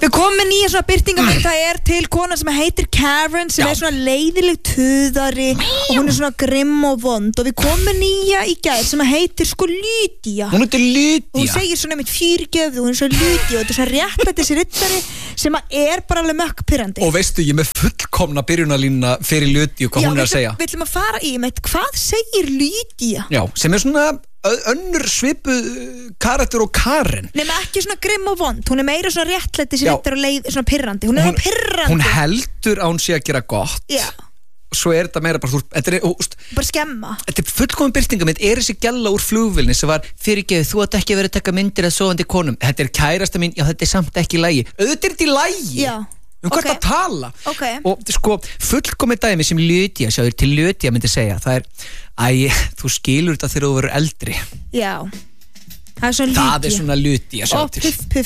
Við komum með nýja svona birtingamynd. Það til kona sem heitir Karen sem svona leiðileg tuðari og hún svona grimm og vond og við komum með nýja í gær sem heitir sko Lydia. Hún heitir Lydia. Hún segir svona með fyrirgefðu og hún svo Lydia og þetta svona réttlætis riddari sem bara alveg mökk pirrandi. Og veistu, ég með fullkomna byrjunarlínuna fyrir Lydia hvað hún að segja. Við ætlum að fara í með hvað segir Lydia? Já, sem svona önnur svipuð karakter og Karen. Nema ekki svona grimm og vond. Hún meira svona réttlætis riddari og leið svona pirrandi. Hún pirrandi. Hún heldur að hún sé að gera gott. Já. Svo þetta meira bara, bara skemma. Þetta fullkomin birtingamind, þessi gælla úr flugvélni sem var fyrirgefið, þú átt ekki að vera að taka myndir af sofandi konum. Þetta kærasta mín, já þetta samt ekki í lagi. Auðvitað þetta í lagi. Já. Hvað að tala? Okay. Og sko, fullkomin dæmi sem Lydia, sjáður til Lydia myndi segja, það þú skilur þetta þegar þú verður eldri. Já. Það er svona Lydia. Það er svona Lydia, sjáður til.